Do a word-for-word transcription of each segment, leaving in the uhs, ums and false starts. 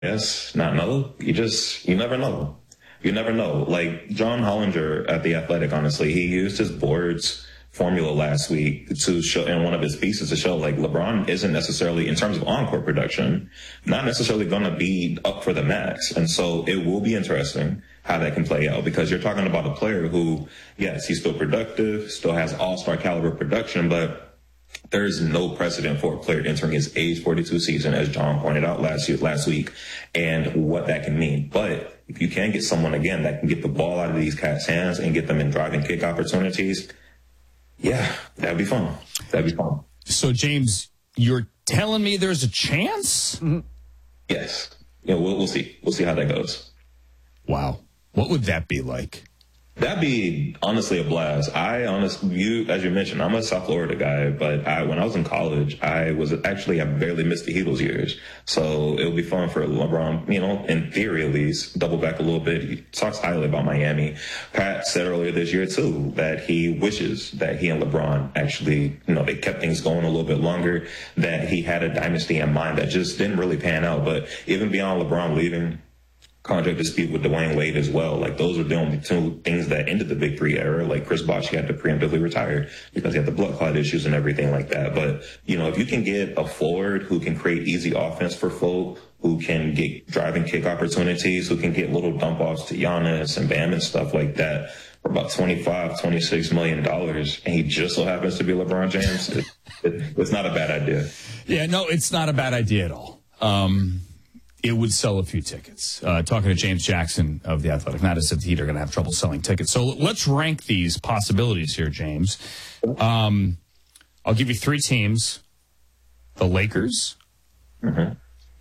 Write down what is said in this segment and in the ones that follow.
Yes, not no. You just, you never know. You never know. Like John Hollinger at The Athletic, honestly, he used his boards formula last week to show in one of his pieces to show like LeBron isn't necessarily, in terms of on-court production, not necessarily going to be up for the max. And so it will be interesting how that can play out, because you're talking about a player who, yes, he's still productive, still has all-star caliber production, but there's no precedent for a player entering his age forty-two season, as John pointed out last year, last week, and what that can mean. But if you can get someone, again, that can get the ball out of these cats' hands and get them in driving kick opportunities, yeah, that'd be fun. That'd be fun. So, James, you're telling me there's a chance? Mm-hmm. Yes. Yeah, we'll, we'll see. We'll see how that goes. Wow. What would that be like? That'd be honestly a blast. I honestly, you, as you mentioned, I'm a South Florida guy, but I, when I was in college, I was actually, I barely missed the Heatles years. So it would be fun for LeBron, you know, in theory at least, double back a little bit. He talks highly about Miami. Pat said earlier this year too, that he wishes that he and LeBron actually, you know, they kept things going a little bit longer, that he had a dynasty in mind that just didn't really pan out. But even beyond LeBron leaving, contract dispute with Dwayne Wade as well. Like, those are the only two things that ended the Big Three era. Like, Chris Bosh had to preemptively retire because he had the blood clot issues and everything like that. But, you know, if you can get a forward who can create easy offense for folk, who can get driving kick opportunities, who can get little dump offs to Giannis and Bam and stuff like that for about twenty-five, twenty-six million dollars, and he just so happens to be LeBron James, it, it, it's not a bad idea. Yeah, no, it's not a bad idea at all. Um, It would sell a few tickets. Uh, talking to James Jackson of The Athletic, not as if the Heat are going to have trouble selling tickets. So let's rank these possibilities here, James. Um, I'll give you three teams. The Lakers, mm-hmm.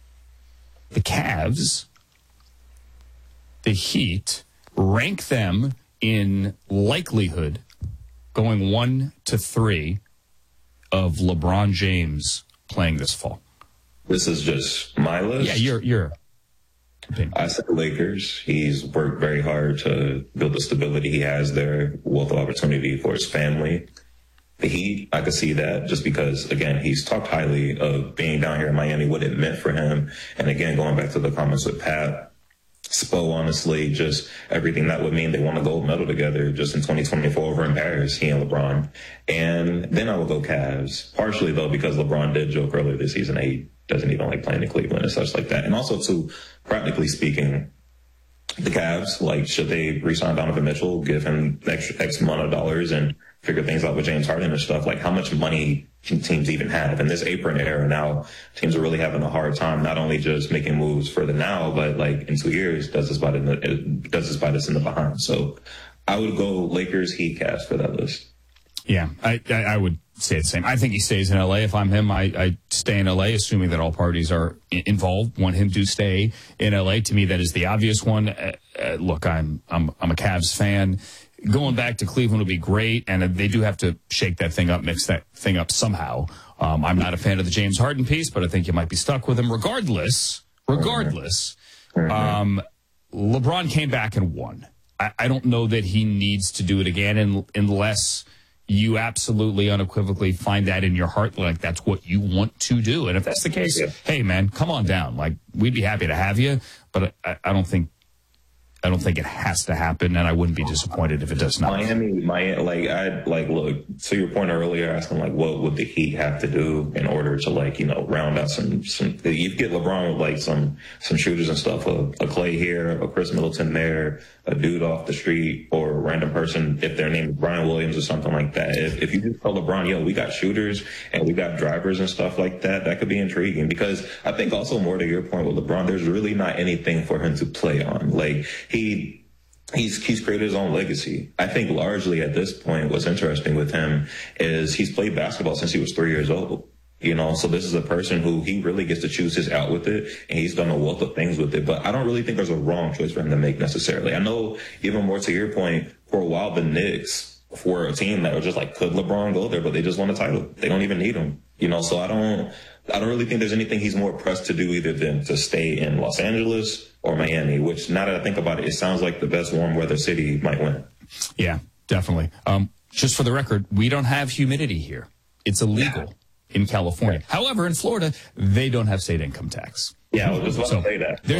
the Cavs, the Heat. Rank them in likelihood going one to three of LeBron James playing this fall. This is just my list. Yeah, you're you're. I said Lakers. He's worked very hard to build the stability he has there, wealth of opportunity for his family. The Heat, I could see that just because, again, he's talked highly of being down here in Miami, what it meant for him. And again, going back to the comments with Pat, Spo, honestly, just everything that would mean. They won a gold medal together just in twenty twenty-four over in Paris, he and LeBron. And then I would go Cavs, partially, though, because LeBron did joke earlier this season that he doesn't even like playing in Cleveland and such like that. And also, too, practically speaking, the Cavs, like, should they re-sign Donovan Mitchell, give him X, X amount of dollars and figure things out with James Harden and stuff? Like, how much money can teams even have? In this apron era now, teams are really having a hard time not only just making moves for the now, but, like, in two years, does this bite, in the, does this bite us in the behind? So I would go Lakers, Heat, Cavs for that list. Yeah, I, I, I would say the same. I think he stays in L A. If I'm him, I, I stay in L A, assuming that all parties are involved, want him to stay in L A. To me, that is the obvious one. Uh, uh, look, I'm, I'm, I'm a Cavs fan. Going back to Cleveland would be great, and they do have to shake that thing up, mix that thing up somehow. Um, I'm not a fan of the James Harden piece, but I think you might be stuck with him. Regardless, regardless, um, LeBron came back and won. I, I don't know that he needs to do it again in, unless you absolutely unequivocally find that in your heart, like that's what you want to do. And if that's the case, yeah. Hey, man, come on down. Like, we'd be happy to have you, but I, I don't think I don't think it has to happen, and I wouldn't be disappointed if it does not. Miami, Miami, like, I, like, look, to your point earlier, asking, like, what would the Heat have to do in order to, like, you know, round out some, some, you get LeBron with, like, some, some shooters and stuff, a, a Clay here, a Chris Middleton there, a dude off the street, or a random person, if their name is Brian Williams or something like that. If, if you just tell LeBron, yo, we got shooters and we got drivers and stuff like that, that could be intriguing, because I think also more to your point with LeBron, there's really not anything for him to play on. Like, He, he's, he's created his own legacy. I think largely at this point, what's interesting with him is he's played basketball since he was three years old. You know, so this is a person who he really gets to choose his out with it, and he's done a wealth of things with it. But I don't really think there's a wrong choice for him to make necessarily. I know, even more to your point, for a while, the Knicks were a team that was just like, could LeBron go there? But they just won a title. They don't even need him. You know, so I don't, I don't really think there's anything he's more pressed to do either than to stay in Los Angeles or Miami, which now that I think about it, it sounds like the best warm weather city might win. Yeah, definitely. Um, just for the record, we don't have humidity here. It's illegal. in California. However, in Florida, they don't have state income tax. Yeah, I was just about So to say that.